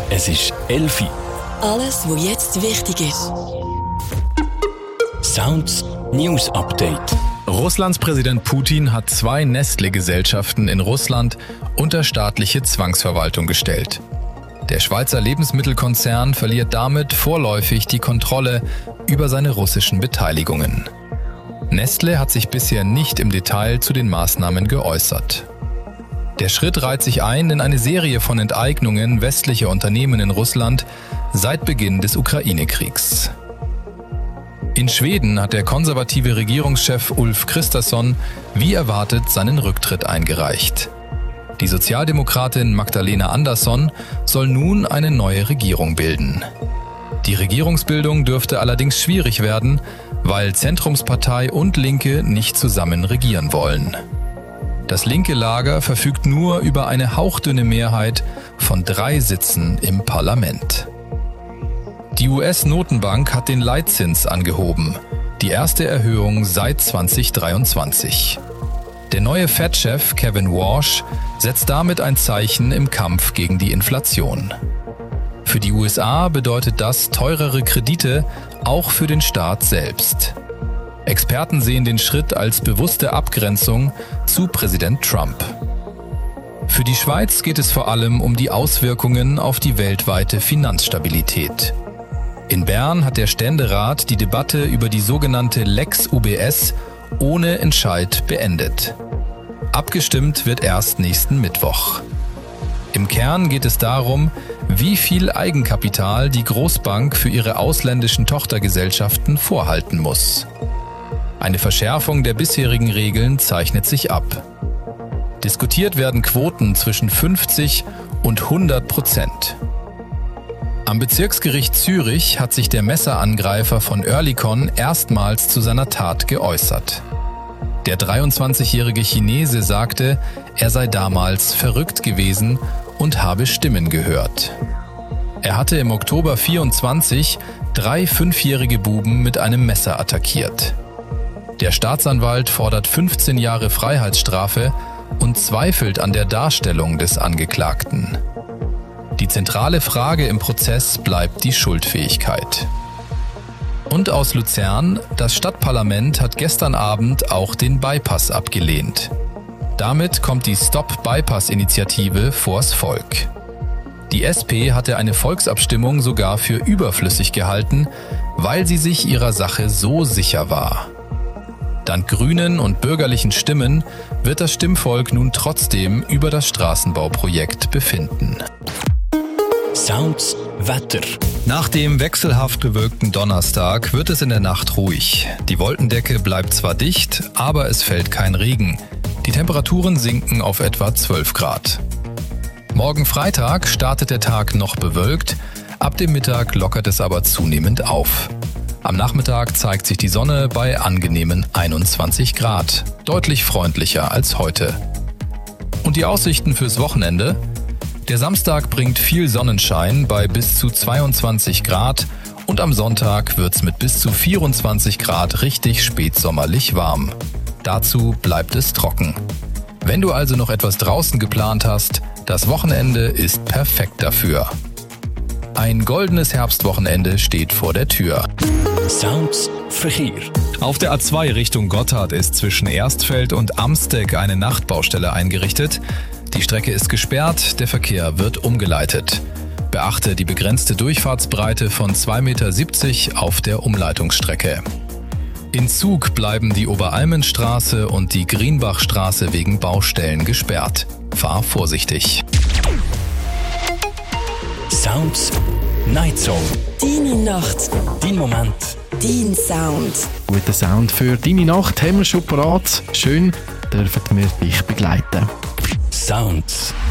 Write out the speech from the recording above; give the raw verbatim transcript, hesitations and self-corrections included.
Es ist elf Uhr. Alles, was jetzt wichtig ist. Sounds News Update. Russlands Präsident Putin hat zwei Nestlé-Gesellschaften in Russland unter staatliche Zwangsverwaltung gestellt. Der Schweizer Lebensmittelkonzern verliert damit vorläufig die Kontrolle über seine russischen Beteiligungen. Nestlé hat sich bisher nicht im Detail zu den Maßnahmen geäußert. Der Schritt reiht sich ein in eine Serie von Enteignungen westlicher Unternehmen in Russland seit Beginn des Ukraine-Kriegs. In Schweden hat der konservative Regierungschef Ulf Kristersson wie erwartet seinen Rücktritt eingereicht. Die Sozialdemokratin Magdalena Andersson soll nun eine neue Regierung bilden. Die Regierungsbildung dürfte allerdings schwierig werden, weil Zentrumspartei und Linke nicht zusammen regieren wollen. Das linke Lager verfügt nur über eine hauchdünne Mehrheit von drei Sitzen im Parlament. Die U S-Notenbank hat den Leitzins angehoben, die erste Erhöhung seit zwanzig dreiundzwanzig. Der neue Fed-Chef Kevin Warsh setzt damit ein Zeichen im Kampf gegen die Inflation. Für die U S A bedeutet das teurere Kredite, auch für den Staat selbst. Experten sehen den Schritt als bewusste Abgrenzung zu Präsident Trump. Für die Schweiz geht es vor allem um die Auswirkungen auf die weltweite Finanzstabilität. In Bern hat der Ständerat die Debatte über die sogenannte Lex U B S ohne Entscheid beendet. Abgestimmt wird erst nächsten Mittwoch. Im Kern geht es darum, wie viel Eigenkapital die Großbank für ihre ausländischen Tochtergesellschaften vorhalten muss. Eine Verschärfung der bisherigen Regeln zeichnet sich ab. Diskutiert werden Quoten zwischen fünfzig und hundert Prozent. Am Bezirksgericht Zürich hat sich der Messerangreifer von Oerlikon erstmals zu seiner Tat geäußert. Der dreiundzwanzigjährige Chinese sagte, er sei damals verrückt gewesen und habe Stimmen gehört. Er hatte im Oktober vierundzwanzig drei fünfjährige Buben mit einem Messer attackiert. Der Staatsanwalt fordert fünfzehn Jahre Freiheitsstrafe und zweifelt an der Darstellung des Angeklagten. Die zentrale Frage im Prozess bleibt die Schuldfähigkeit. Und aus Luzern, das Stadtparlament hat gestern Abend auch den Bypass abgelehnt. Damit kommt die Stop-Bypass-Initiative vors Volk. Die S P hatte eine Volksabstimmung sogar für überflüssig gehalten, weil sie sich ihrer Sache so sicher war. Dank grünen und bürgerlichen Stimmen wird das Stimmvolk nun trotzdem über das Straßenbauprojekt befinden. Sounds Wetter. Nach dem wechselhaft bewölkten Donnerstag wird es in der Nacht ruhig. Die Wolkendecke bleibt zwar dicht, aber es fällt kein Regen. Die Temperaturen sinken auf etwa zwölf Grad. Morgen Freitag startet der Tag noch bewölkt, ab dem Mittag lockert es aber zunehmend auf. Am Nachmittag zeigt sich die Sonne bei angenehmen einundzwanzig Grad, deutlich freundlicher als heute. Und die Aussichten fürs Wochenende? Der Samstag bringt viel Sonnenschein bei bis zu zweiundzwanzig Grad und am Sonntag wird's mit bis zu vierundzwanzig Grad richtig spätsommerlich warm. Dazu bleibt es trocken. Wenn du also noch etwas draußen geplant hast, das Wochenende ist perfekt dafür. Ein goldenes Herbstwochenende steht vor der Tür. Sounds Verkehr. Auf der A zwei Richtung Gotthard ist zwischen Erstfeld und Amsteg eine Nachtbaustelle eingerichtet. Die Strecke ist gesperrt, der Verkehr wird umgeleitet. Beachte die begrenzte Durchfahrtsbreite von zwei Komma siebzig Meter auf der Umleitungsstrecke. In Zug bleiben die Oberalmenstraße und die Grienbachstraße wegen Baustellen gesperrt. Fahr vorsichtig. Sounds Night Zone. Deine Nacht, Dein Moment. dein Sound. Guten Sound für deine Nacht haben wir schon parat. Schön, dürfen wir dich begleiten. Sounds.